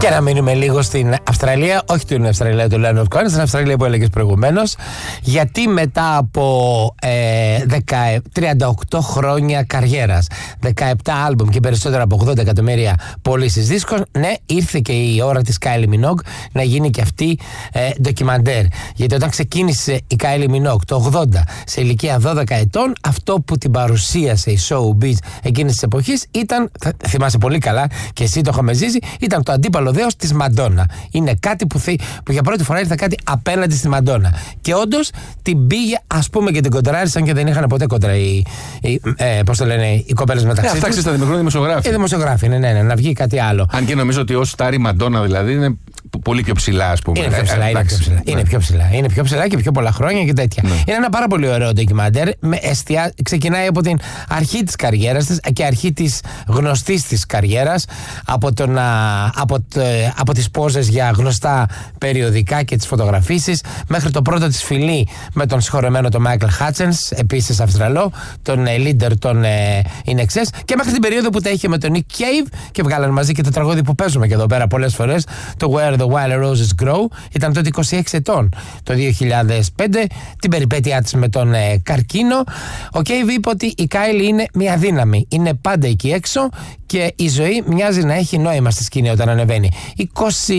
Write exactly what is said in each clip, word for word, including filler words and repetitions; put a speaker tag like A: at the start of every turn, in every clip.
A: Και να μείνουμε λίγο στην Αυστραλία, όχι την Αυστραλία του Leonard Cohen, στην Αυστραλία που έλεγες προηγουμένως, γιατί μετά από ε, τριάντα οκτώ χρόνια καριέρας, δεκαεπτά άλμπουμ και περισσότερα από ογδόντα εκατομμύρια πωλήσεις δίσκων, ναι, ήρθε και η ώρα της Kylie Minogue να γίνει και αυτή ε, ντοκιμαντέρ. Γιατί όταν ξεκίνησε η Kylie Minogue το ογδόντα, σε ηλικία δώδεκα ετών, αυτό που την παρουσίασε η showbiz εκείνης της εποχής ήταν, θα θυμάσαι πολύ καλά και εσύ το είχαμε ζήσει, ήταν το αντίπαλο δέος της Μαντόνα. Είναι κάτι που, θε, που για πρώτη φορά ήρθε κάτι απέναντι στη Μαντόνα. Και όντως την πήγε, ας πούμε, και την κοντράρισαν και δεν είχαν ποτέ κόντρα οι, οι, ε, πώς το λένε, οι κοπέλες μεταξύ τους.
B: Αυτά ξέρεις τα δημοκρόνα δημοσιογράφοι.
A: Οι δημοσιογράφοι, ναι, ναι, ναι, να βγει κάτι άλλο.
B: Αν και νομίζω ότι ως στάρι Μαντόνα δηλαδή είναι πολύ πιο ψηλά, ας πούμε.
A: Είναι πιο ψηλά, είναι πιο ψηλά. Είναι πιο ψηλά. Είναι πιο ψηλά και πιο πολλά χρόνια και τέτοια. Ναι. Είναι ένα πάρα πολύ ωραίο ντοκιμαντέρ. Εστια... Ξεκινάει από την αρχή της καριέρας της και αρχή της γνωστής της καριέρας. Από, τον, από, το, από τις πόζες για γνωστά περιοδικά και τις φωτογραφίσεις, μέχρι το πρώτο της φιλί με τον συγχωρεμένο τον Μάικλ Χάτσενς, επίσης Αυστραλό, τον leader των In Excess, και μέχρι την περίοδο που τα είχε με τον Nick Cave και βγάλαν μαζί και το τραγούδι που παίζουμε και εδώ πέρα πολλές φορές, το Where the Wild Roses Grow. Ήταν τότε είκοσι έξι ετών το δύο χιλιάδες πέντε, την περιπέτειά της με τον ε, καρκίνο. Ο Cave είπε ότι η Kylie είναι μια δύναμη, είναι πάντα εκεί έξω και η ζωή μοιάζει να έχει νόημα στη σκηνή όταν ανεβαίνει. είκοσι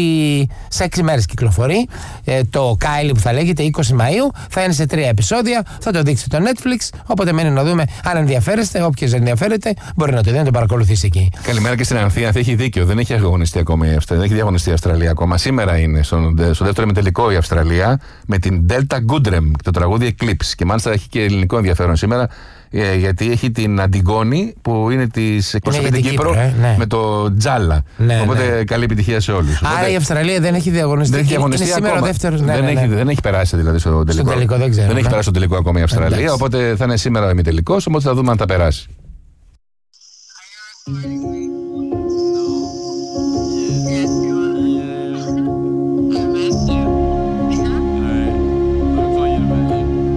A: έξι μέρες κυκλοφορεί ε, το Kylie που θα λέγεται, είκοσι Μαΐου, θα είναι σε τρία επεισόδια, θα το δείξει το Netflix, οπότε μένει να δούμε αν ενδιαφέρεστε. Όποιος ενδιαφέρεται μπορεί να το δει, να το παρακολουθήσει εκεί. Καλημέρα και στην Ανθία, θα έχει δίκιο, δεν έχει αγωνιστεί ακόμα η Αυστραλία, δεν έχει διαγωνιστεί η Αυστραλία ακόμα. Σήμερα είναι στο, στο δεύτερο ημιτελικό η Αυστραλία με την Delta Goodrem, το τραγούδι Eclipse. Και μάλιστα έχει και ελληνικό ενδιαφέρον σήμερα, ε, γιατί έχει την Αντιγόνη που είναι της εκπροσωπεί την Κύπρο, Κύπρο ε, ναι. με το Τζάλα. Ναι, οπότε ναι. καλή επιτυχία σε όλους. Άρα
B: οπότε,
A: η Αυστραλία δεν έχει διαγωνιστεί.
B: Δεν έχει διαγωνιστεί
A: είναι σήμερα ο δεύτερος. Ναι,
B: δεν,
A: ναι, ναι.
B: Έχει, δεν έχει περάσει δηλαδή στο τελικό.
A: Στο τελικό δεν, ξέρω,
B: δεν
A: ναι.
B: έχει περάσει στο τελικό ακόμα η Αυστραλία. Εντάξει. Οπότε θα είναι σήμερα ο ημιτελικός, οπότε θα δούμε αν θα περάσει.